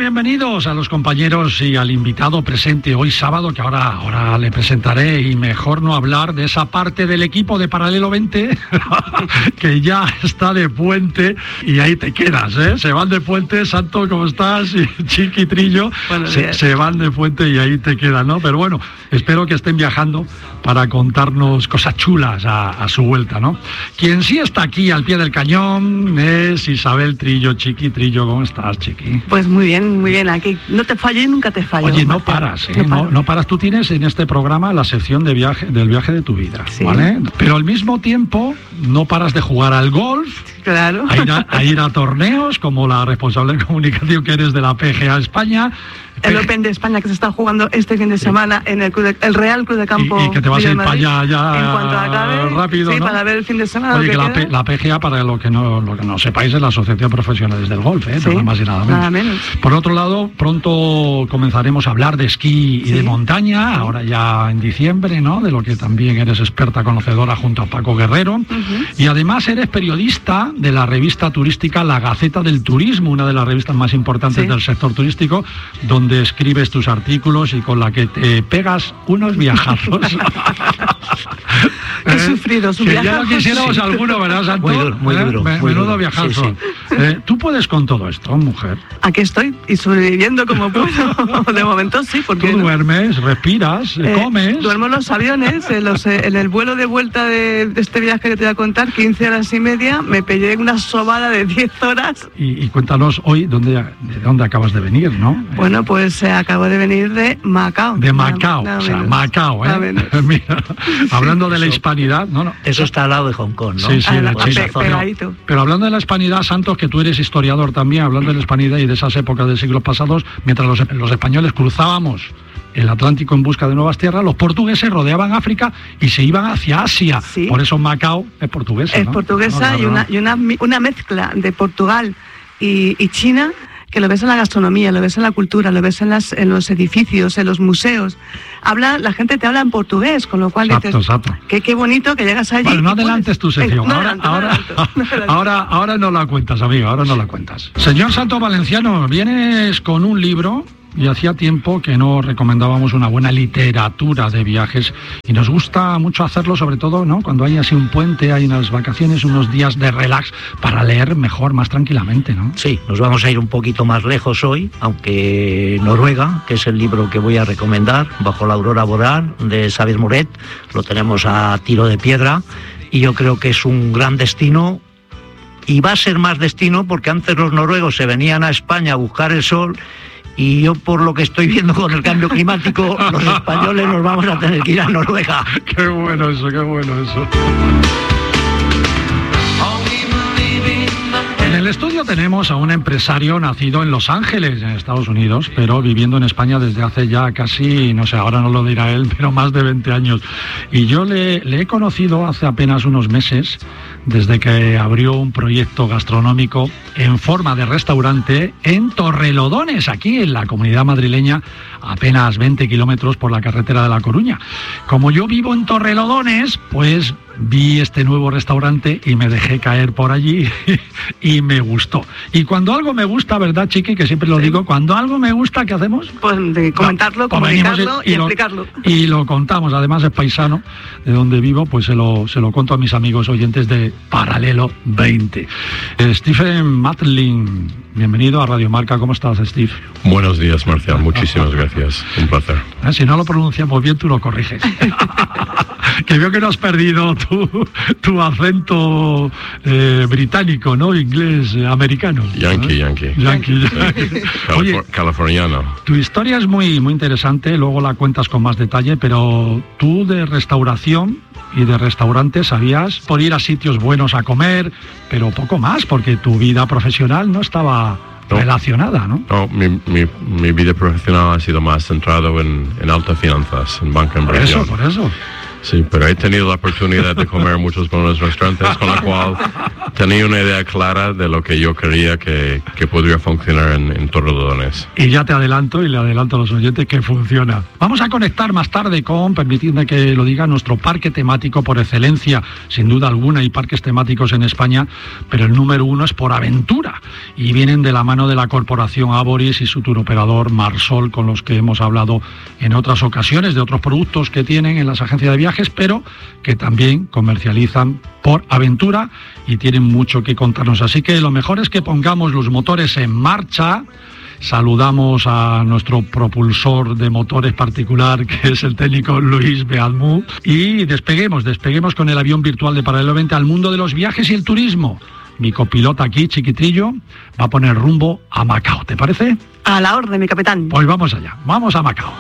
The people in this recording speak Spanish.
bienvenidos a los compañeros y al invitado presente hoy sábado, que ahora le presentaré, y mejor no hablar de esa parte del equipo de Paralelo 20 que ya está de puente y ahí te quedas, ¿eh? Se van de puente, Santo, ¿cómo estás? Y Chiqui, Trillo, se van de puente y ahí te quedan, ¿no? Pero bueno, espero que estén viajando para contarnos cosas chulas a su vuelta, ¿no? Quien sí está aquí al pie del cañón es Isabel Trillo. Chiqui, Trillo, ¿cómo estás, Chiqui? Pues muy bien, aquí no te fallo y nunca te fallo. Oye, no paras, ¿eh? No paras. Tú tienes en este programa la sección de del viaje de tu vida, sí, ¿vale? Pero al mismo tiempo no paras de jugar al golf, claro, a ir a torneos, como la responsable de comunicación que eres de la PGA España. El Open de España que se está jugando este fin de semana en el Real Club de Campo. Y que te vas a ir para allá ya en cuanto acabe, rápido, sí, ¿no? Para ver el fin de semana. Oye, que la PGA, para lo que no sepáis, es la Asociación Profesionales del Golf, ¿eh? Sí, nada más y nada menos. Por otro lado, pronto comenzaremos a hablar de esquí y de montaña, ahora ya en diciembre, ¿no? De lo que también eres experta conocedora junto a Paco Guerrero. Y además eres periodista de la revista turística La Gaceta del Turismo, una de las revistas más importantes del sector turístico, donde escribes tus artículos y con la que te pegas unos viajazos. He sufrido su viaje. Ya lo quisiéramos alguno, ¿verdad, Santo? Muy duro. Menudo viajazo. Sí. ¿Tú puedes con todo esto, mujer? Aquí estoy y sobreviviendo como puedo. De momento sí, porque tú duermes, respiras, comes. Duermo en los aviones, en el vuelo de vuelta de este viaje que te voy a contar, 15 horas y media, me pegué una sobada de 10 horas. Y cuéntanos hoy de dónde acabas de venir, ¿no? Bueno, pues acabo de venir de Macao. De Macao, Macao, ¿eh? Mira, hablando de la hispanidad, no. Eso está al lado de Hong Kong, ¿no? Sí, pero hablando de la hispanidad, Santos, que tú eres historiador también, hablando de la hispanidad y de esas épocas de siglos pasados, mientras los españoles cruzábamos el Atlántico en busca de nuevas tierras, los portugueses rodeaban África y se iban hacia Asia. Sí. Por eso Macao es portuguesa, ¿no? Es portuguesa y una mezcla de Portugal y China, que lo ves en la gastronomía, lo ves en la cultura, lo ves en los edificios, en los museos. La gente te habla en portugués, con lo cual dices, qué bonito que llegas allí. Bueno, no adelantes tu sección. Ahora no la cuentas, amigo, ahora no la cuentas. Señor Santo Valenciano, vienes con un libro. Y hacía tiempo que no recomendábamos una buena literatura de viajes y nos gusta mucho hacerlo, sobre todo, ¿no? Cuando hay así un puente, hay unas vacaciones, unos días de relax para leer mejor, más tranquilamente, ¿no? Sí, nos vamos a ir un poquito más lejos hoy, aunque Noruega, que es el libro que voy a recomendar, Bajo la aurora boreal, de Xavier Moret, lo tenemos a tiro de piedra y yo creo que es un gran destino. Y va a ser más destino porque antes los noruegos se venían a España a buscar el sol. Y yo, por lo que estoy viendo con el cambio climático, los españoles nos vamos a tener que ir a Noruega. Qué bueno eso. En el estudio tenemos a un empresario nacido en Los Ángeles, en Estados Unidos, pero viviendo en España desde hace ya casi, no sé, ahora no lo dirá él, pero más de 20 años. Y yo le he conocido hace apenas unos meses, desde que abrió un proyecto gastronómico en forma de restaurante en Torrelodones, aquí en la Comunidad Madrileña, apenas 20 kilómetros por la carretera de La Coruña. Como yo vivo en Torrelodones, pues vi este nuevo restaurante y me dejé caer por allí y me gustó. Y cuando algo me gusta, ¿verdad, Chiqui? Que siempre lo digo, cuando algo me gusta, ¿qué hacemos? Pues de comentarlo, comunicarlo y explicarlo. Y lo contamos, además es paisano de donde vivo, pues se lo cuento a mis amigos oyentes de Paralelo 20. Stephen Matlin, bienvenido a Radio Marca. ¿Cómo estás, Steve? Buenos días, Marcial. Muchísimas gracias. Un placer. Si no lo pronunciamos bien, tú lo corriges. Que veo que no has perdido tu acento británico, ¿no? Inglés, americano. Yankee. Oye, californiano. Tu historia es muy, muy interesante, luego la cuentas con más detalle, pero tú de restauración y de restaurantes sabías por ir a sitios buenos a comer, pero poco más, porque tu vida profesional no estaba relacionada, ¿no? No, mi vida profesional ha sido más centrado en altas finanzas, en banca empresarial. Por eso. Sí, pero he tenido la oportunidad de comer muchos buenos restaurantes, con lo cual tenía una idea clara de lo que yo creía que podría funcionar en Torrelodones. Y ya te adelanto, y le adelanto a los oyentes, que funciona. Vamos a conectar más tarde con, permitidme que lo diga, nuestro parque temático por excelencia. Sin duda alguna hay parques temáticos en España, pero el número uno es por aventura. Y vienen de la mano de la corporación Aboris y su turoperador Marsol, con los que hemos hablado en otras ocasiones, de otros productos que tienen en las agencias de viajes, pero que también comercializan por aventura y tienen mucho que contarnos. Así que lo mejor es que pongamos los motores en marcha. Saludamos a nuestro propulsor de motores particular, que es el técnico Luis Bealmú, y despeguemos con el avión virtual de Paralelo 20 al mundo de los viajes y el turismo. Mi copilota aquí, Chiquitrillo, va a poner rumbo a Macao, ¿te parece? A la orden, mi capitán. Pues vamos allá, vamos a Macao.